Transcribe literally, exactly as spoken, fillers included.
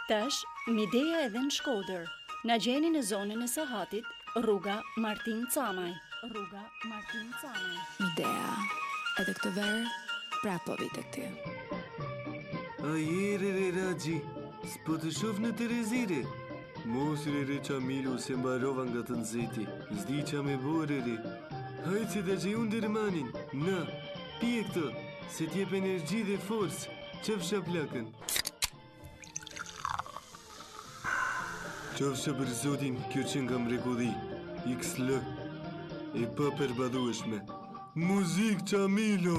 Tash, Midea edhe në Shkodër. Na gjeni në zonën e Sahatit, rruga Martin Camaj. Rruga Martin Camaj. Midea, edhe këtë verë, prapo vite këty. A jere re Raji, s'po të shof në Terezire. Mos re re Qamilu se mbarova nga të nëzeti. Zdi qa me bore re. Hajtë se da që unë dërmanin. Na, pije këto, se t'jep energji dhe forës. Qëfësha plakën. Qofsha për zotin, kjo që nga mrekulli, X L, e pa përbadhueshme. Muzik Qamilo!